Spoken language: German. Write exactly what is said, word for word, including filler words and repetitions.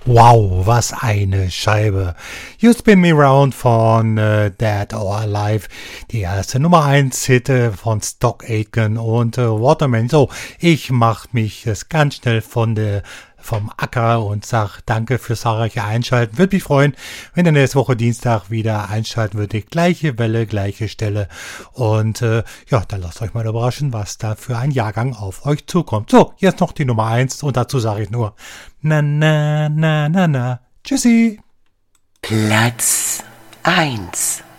Wow, was eine Scheibe. You Spin Me Round von äh, Dead or Alive. Die erste Nummer eins Hit äh, von Stock Aitken und äh, Waterman. So, ich mach mich das ganz schnell von der vom Acker und sag danke fürs zahlreiche Einschalten. Würde mich freuen, wenn ihr nächste Woche Dienstag wieder einschalten würdet. Gleiche Welle, gleiche Stelle. Und äh, ja, dann lasst euch mal überraschen, was da für ein Jahrgang auf euch zukommt. So, jetzt noch die Nummer eins und dazu sage ich nur na na na na na. Tschüssi. Platz eins.